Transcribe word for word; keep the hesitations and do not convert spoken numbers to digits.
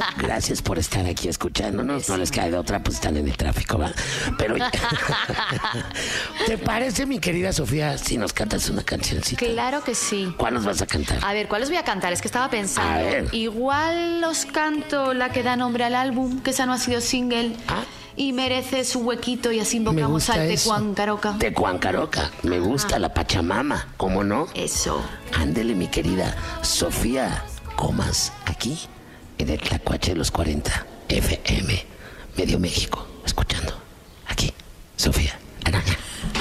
gracias por estar aquí escuchándonos. No les cae de otra, pues están en el tráfico, ¿va? Pero ¿te parece, mi querida Sofía, si nos cantas una cancioncita? Claro que sí. ¿Cuál nos vas a cantar? A ver, ¿cuál os voy a cantar? Es que estaba pensando. A ver. Igual os canto la que da nombre al álbum, que esa no ha sido single. Ah. Y merece su huequito y así invocamos al Tecuancaroca. Tecuancaroca. Me gusta. Ajá. La Pachamama, ¿cómo no? Eso. Ándele, mi querida Sofía Comas, aquí en el Tlacuache de los cuarenta F M, Medio México, escuchando. Aquí, Sofía.